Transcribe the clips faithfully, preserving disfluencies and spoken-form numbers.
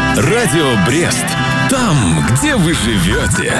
Радио Брест. Там, где вы живете.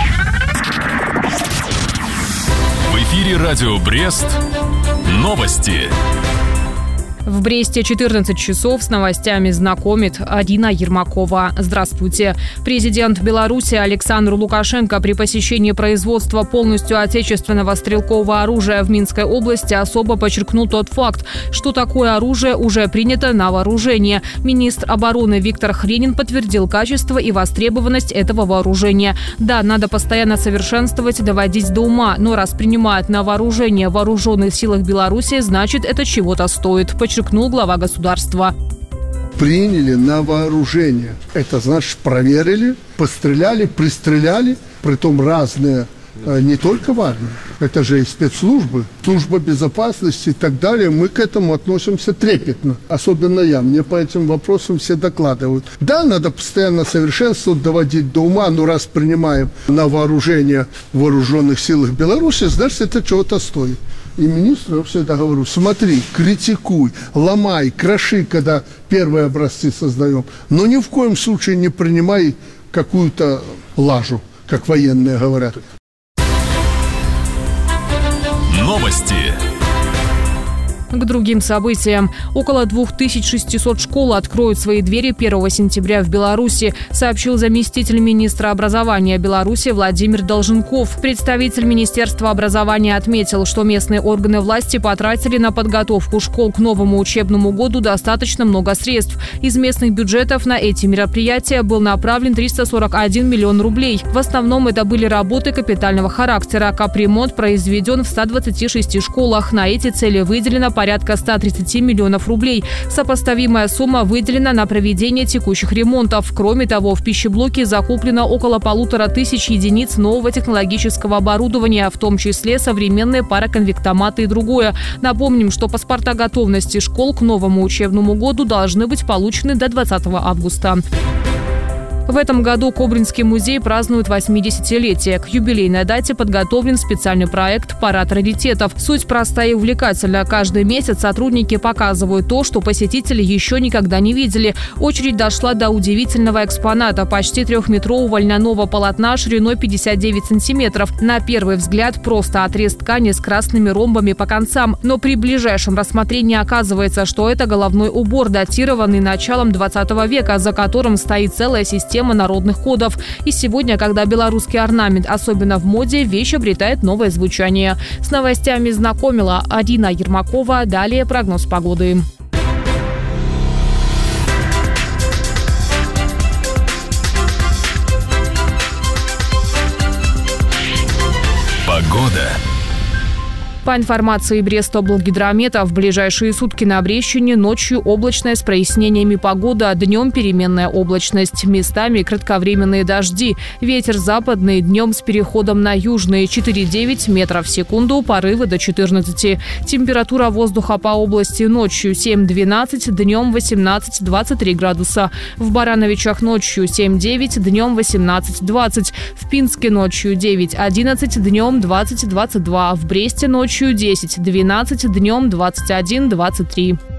В эфире Радио Брест. Новости. В Бресте четырнадцать часов с новостями знакомит Арина Ермакова. Здравствуйте. Президент Беларуси Александр Лукашенко при посещении производства полностью отечественного стрелкового оружия в Минской области особо подчеркнул тот факт, что такое оружие уже принято на вооружение. Министр обороны Виктор Хренин подтвердил качество и востребованность этого вооружения. Да, надо постоянно совершенствовать, доводить до ума, но раз принимают на вооружение в вооруженных силах Беларуси, значит, это чего-то стоит, подчеркнул глава государства. Приняли на вооружение. Это значит, проверили, постреляли, пристреляли, притом разные, не только в армии, это же и спецслужбы, служба безопасности и так далее. Мы к этому относимся трепетно. Особенно я. Мне по этим вопросам все докладывают. Да, надо постоянно совершенствовать, доводить до ума, но раз принимаем на вооружение в вооруженных силах Беларуси, значит, это чего-то стоит. И министру я всегда говорю: смотри, критикуй, ломай, кроши, когда первые образцы создаем, но ни в коем случае не принимай какую-то лажу, как военные говорят. Новости. К другим событиям. Около две тысячи шестьсот школ откроют свои двери первого сентября в Беларуси, сообщил заместитель министра образования Беларуси Владимир Долженков. Представитель Министерства образования отметил, что местные органы власти потратили на подготовку школ к новому учебному году достаточно много средств. Из местных бюджетов на эти мероприятия был направлен триста сорок один миллион рублей. В основном это были работы капитального характера. Капремонт произведен в ста двадцати шести школах. На эти цели выделено порядка ста тридцати миллионов рублей. Сопоставимая сумма выделена на проведение текущих ремонтов. Кроме того, в пищеблоке закуплено около полутора тысяч единиц нового технологического оборудования, в том числе современные пароконвектоматы и другое. Напомним, что паспорта готовности школ к новому учебному году должны быть получены до двадцатого августа. В этом году Кобринский музей празднует восьмидесятилетие. К юбилейной дате подготовлен специальный проект «Парад раритетов». Суть простая и увлекательная. Каждый месяц сотрудники показывают то, что посетители еще никогда не видели. Очередь дошла до удивительного экспоната – почти трехметрового льняного полотна шириной пятьдесят девять сантиметров. На первый взгляд просто отрез ткани с красными ромбами по концам. Но при ближайшем рассмотрении оказывается, что это головной убор, датированный началом двадцатого века, за которым стоит целая система народных кодов. И сегодня, когда белорусский орнамент особенно в моде, вещь обретает новое звучание. С новостями знакомила Арина Ермакова. Далее прогноз погоды. Погода. По информации Брестоблгидромета, в ближайшие сутки на Брещине ночью облачная с прояснениями погода, днем переменная облачность, местами кратковременные дожди. Ветер западный, днем с переходом на южный, четыре-девять метров в секунду, порывы до четырнадцати. Температура воздуха по области ночью семь-двенадцать, днем восемнадцать-двадцать три градуса. В Барановичах ночью семь-девять, днем восемнадцать-двадцать. В Пинске ночью девять-одиннадцать, днем двадцать-двадцать два. В Бресте ночью десять-двенадцать, днем двадцать один-двадцать три.